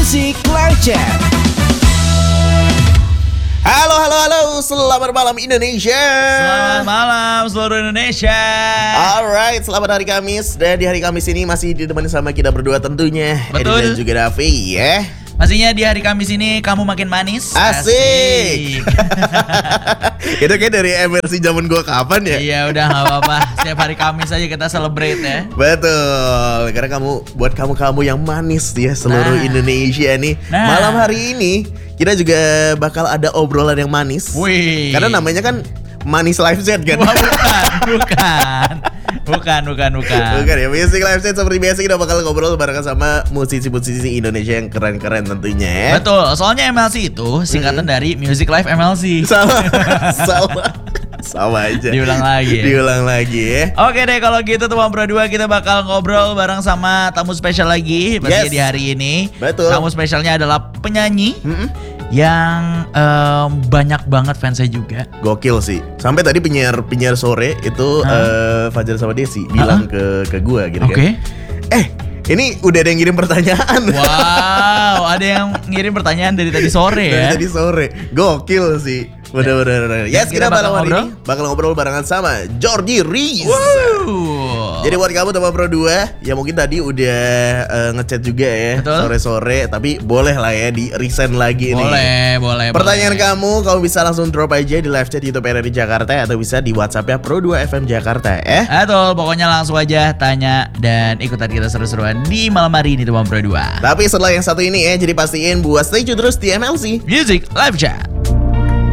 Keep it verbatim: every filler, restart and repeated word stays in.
Music Live Chat. Halo, halo, halo. Selamat malam Indonesia. Selamat malam seluruh Indonesia. Alright, selamat hari Kamis. Dan di hari Kamis ini masih ditemani sama kita berdua tentunya, Betul. Edi dan juga Davi ya. Pastinya di hari Kamis ini kamu makin manis. Asik, Asik. Itu kayak dari M R C zaman gua kapan ya? Iya udah gak apa-apa. Setiap hari Kamis aja kita celebrate ya. Betul, karena kamu, buat kamu-kamu yang manis ya seluruh Nah. Indonesia nih. Nah. Malam hari ini kita juga bakal ada obrolan yang manis. Wih. Karena namanya kan Manis Live Chat kan. Wah, bukan, bukan. Bukan, bukan, bukan. Bukan ya, Music Live Chat seperti biasa kita bakal ngobrol barengan sama musisi-musisi Indonesia yang keren-keren tentunya ya. Betul, soalnya M L C itu singkatan Hmm. dari Music Live M L C. Sama, sama, sama aja. Diulang lagi ya. Diulang lagi ya. Oke deh kalau gitu teman berdua kita bakal ngobrol bareng sama tamu spesial lagi pastinya Yes. di hari ini. Betul. Tamu spesialnya adalah penyanyi Mm-mm. yang em, banyak banget fansnya juga. Gokil sih. Sampai tadi penyiar penyiar sore itu Hah? eh, Fajar sama Desi bilang ke ke gua gitu Oke. kan. Eh, ini udah ada yang ngirim pertanyaan. Wow, ada yang ngirim pertanyaan dari tadi sore Dari ya. tadi sore. Gokil sih. Bener-bener. Yes, Kita kita malam bakal hari ngobrol? ini bakal ngobrol barengan sama Georgie Riz. Wow. Jadi buat kamu teman Pro dua yang mungkin tadi udah eh, ngechat juga ya Betul. sore-sore, tapi boleh lah ya di resend lagi nih. boleh, boleh. Pertanyaan boleh. kamu, kamu bisa langsung drop aja di live chat YouTube R R I Jakarta atau bisa di WhatsApp-nya Pro dua F M Jakarta ya. Betul, pokoknya langsung aja tanya dan ikutan kita seru-seruan di malam hari ini teman Pro dua. Tapi setelah yang satu ini ya, jadi pastiin buat stay tune terus di M L C. Music Live Chat.